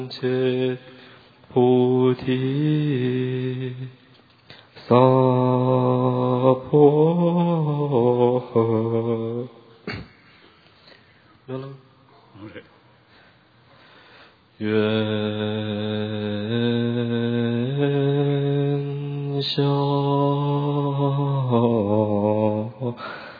切菩提萨婆诃。有了。愿消